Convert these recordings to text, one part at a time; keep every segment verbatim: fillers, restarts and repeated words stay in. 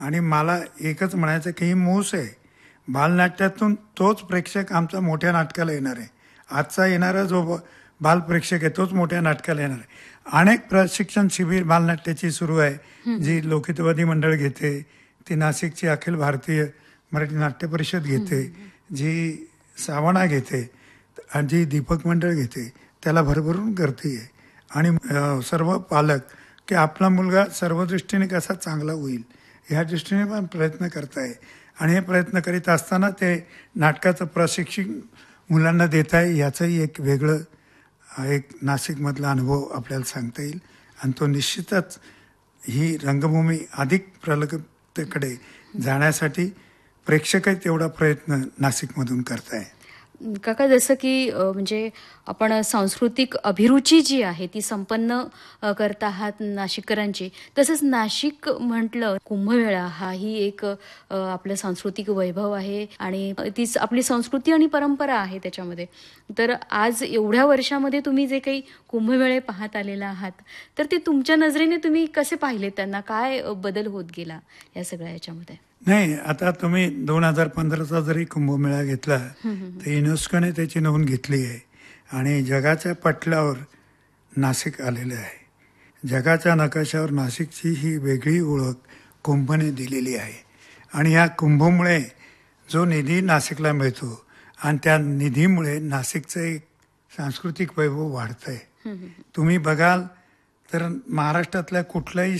आणि मला एकच म्हणायचं की ही मूस आहे. बालनाट्यातून तोच प्रेक्षक आमचा मोठ्या नाटकाला येणार आहे. आजचा येणारा जो ब- बालप्रेक्षक आहे तोच मोठ्या नाटकाला येणार आहे. अनेक प्रशिक्षण शिबिर बालनाट्याची सुरू आहे, जी लोकितवादी मंडळ घेते, ती नाशिकची अखिल भारतीय मराठी नाट्य परिषद घेते, जी सावणा घेते आणि जी दीपक मंडळ घेते. त्याला भरभरून गर्दी आहे. आणि अ, सर्व पालक की आपला मुलगा सर्व दृष्टीने कसा चांगला होईल ह्या दृष्टीने पण प्रयत्न करत आहे. आणि हे प्रयत्न करीत असताना ते नाटकाचं प्रशिक्षण मुलांना देत आहे. याचंही एक वेगळं अ, एक नाशिकमधला अनुभव आपल्याला सांगता येईल. आणि तो निश्चितच ही रंगभूमी अधिक प्रगतीकडे जाण्यासाठी प्रेक्षकही तेवढा प्रयत्न नाशिकमधून करत आहे. काका, जसं की अ, म्हणजे आपण सांस्कृतिक अभिरुची जी आहे ती संपन्न अ, करत आहात नाशिककरांची, तसंच नाशिक म्हटलं कुंभमेळा हाही एक अ, आपलं सांस्कृतिक वैभव आहे आणि तीच आपली संस्कृती आणि परंपरा आहे त्याच्यामध्ये. तर आज एवढ्या वर्षामध्ये तुम्ही जे काही कुंभमेळे पाहत आलेला आहात, तर ते तुमच्या नजरेने तुम्ही कसे पाहिले, त्यांना काय अ, बदल होत गेला या सगळ्या याच्यामध्ये? नाही, आता तुम्ही दोन हजार पंधराचा जरी कुंभमेळा घेतला तर युनेस्कोने त्याची नोंद घेतली आहे आणि जगाच्या पटलावर नाशिक आलेलं आहे. जगाच्या नकाशावर नाशिकची ही वेगळी ओळख कुंभने दिलेली आहे. आणि या कुंभमुळे जो निधी नाशिकला मिळतो आणि त्या निधीमुळे नाशिकचं एक सांस्कृतिक वैभव वाढतं आहे. तुम्ही बघाल तर महाराष्ट्रातल्या कुठल्याही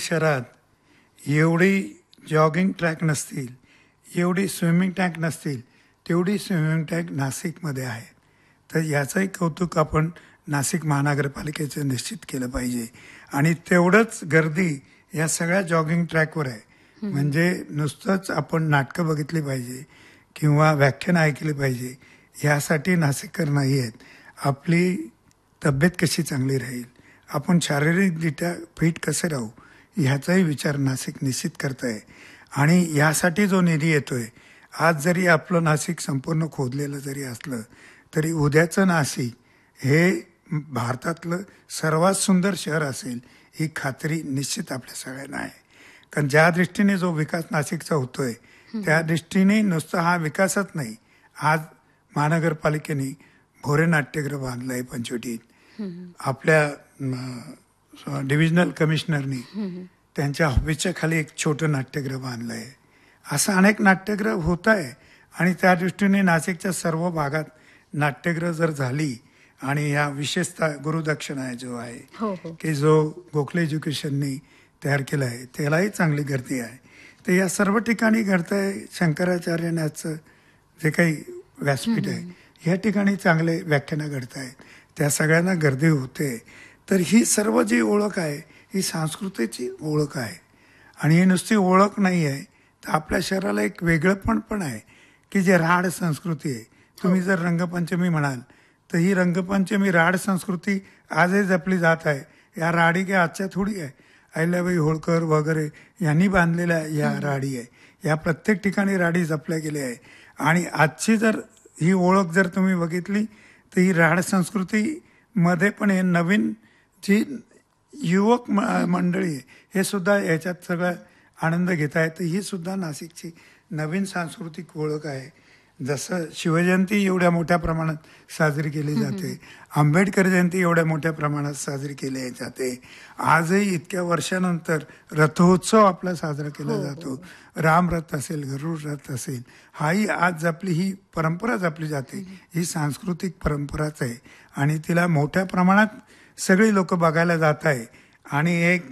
शहरात एवढी जॉगिंग ट्रॅक नसतील, एवढी स्विमिंग टँक नसतील, तेवढी स्विमिंग टँक नाशिकमध्ये आहे. तर याचंही कौतुक आपण नाशिक महानगरपालिकेचं निश्चित केलं पाहिजे. आणि तेवढंच गर्दी या सगळ्या जॉगिंग ट्रॅकवर आहे. म्हणजे नुसतंच आपण नाटकं बघितली पाहिजे किंवा व्याख्यानं ऐकली पाहिजे ह्यासाठी नाशिककर नाही आहेत. आपली तब्येत कशी चांगली राहील, आपण शारीरिकरित्या फिट कसे राहू ह्याचाही विचार नाशिक निश्चित करत आहे. आणि यासाठी जो निधी येतोय, आज जरी आपलं नाशिक संपूर्ण खोदलेलं जरी असलं तरी उद्याचं नाशिक हे भारतातलं सर्वात सुंदर शहर असेल ही खात्री निश्चित आपल्या सगळ्यांना आहे. कारण ज्या दृष्टीने जो विकास नाशिकचा होतोय त्या दृष्टीने नुसता हा विकासच नाही, आज महानगरपालिकेने भोरे नाट्यगृह बांधलं आहे पंचवटीत. आपल्या डिव्हिजनल कमिशनरनी त्यांच्या ऑफिसच्या खाली एक छोटं नाट्यगृह बांधलं आहे. असं अनेक नाट्यगृह होत आहे. आणि त्या दृष्टीने नाशिकच्या सर्व भागात नाट्यगृह जर झाली आणि या विशेषतः गुरुदक्षिणा जो आहे हो हो की जो गोखले एज्युकेशननी तयार केला आहे त्यालाही चांगली गर्दी आहे. तर या सर्व ठिकाणी घडत आहे. शंकराचार्यांचं जे काही व्यासपीठ आहे या ठिकाणी चांगले व्याख्यानं घडत आहेत, त्या सगळ्यांना गर्दी होते. तर ही सर्व जी ओळख आहे ही संस्कृतीची ओळख आहे. आणि ही नुसती ओळख नाही आहे, तर आपल्या शहराला एक वेगळंपण पण आहे की जे राहाड संस्कृती आहे. तुम्ही जर रंगपंचमी म्हणाल तर ही रंगपंचमी राहाड संस्कृती आजही जपली जात आहे. या राहाडी काय आजच्या थोडी आहे. अहिल्याबाई होळकर वगैरे यांनी बांधलेल्या या राहाडी आहे. या प्रत्येक ठिकाणी राहाडी जपल्या गेल्या आहे. आणि आजची जर ही ओळख जर तुम्ही बघितली तर ही राहाड संस्कृतीमध्ये पण हे नवीन जी युवक मंडळी आहे हे सुद्धा याच्यात सगळं आनंद घेत आहेत. तर ही सुद्धा नाशिकची नवीन सांस्कृतिक ओळख आहे. जसं शिवजयंती एवढ्या मोठ्या प्रमाणात साजरी केली जाते, आंबेडकर जयंती एवढ्या मोठ्या प्रमाणात साजरी केली जाते, आजही इतक्या वर्षानंतर रथोत्सव आपला साजरा केला जातो. रामरथ असेल, गरुड रथ असेल, हाही आज आपली ही परंपरा जपली जाते. ही सांस्कृतिक परंपराच आहे आणि तिला मोठ्या प्रमाणात सगळी लोक बघायला जात आहे. आणि एक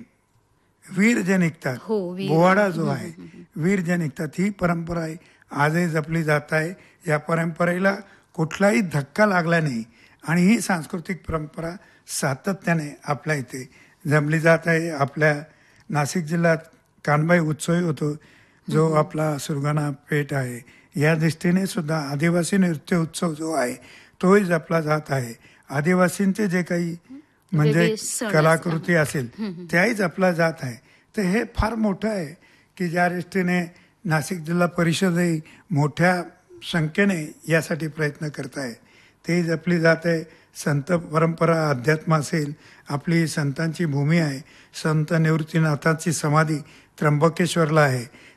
वीर जे निघतात, बोवाडा जो आहे, वीर जे निघतात, ही परंपरा आहे आजही जपली जात आहे. या परंपरेला कुठलाही धक्का लागला नाही आणि ही सांस्कृतिक परंपरा सातत्याने आपल्या इथे जमली जात आहे. आपल्या नाशिक जिल्ह्यात कानबाई उत्सवही होतो, जो आपला सुरगाणा पेठ आहे. या दृष्टीने सुद्धा आदिवासी नृत्य उत्सव जो आहे तोही जपला जात आहे. आदिवासींचे जे काही म्हणजे कलाकृती असेल त्याही जपला जात आहे. तर हे फार मोठं आहे की ज्या दृष्टीने नाशिक जिल्हा परिषदही मोठ्या संख्येने यासाठी प्रयत्न करत आहे. ते जपली जात आहे. संत परंपरा, अध्यात्म असेल, आपली संतांची भूमी आहे. संत निवृत्तीनाथांची समाधी त्र्यंबकेश्वरला आहे.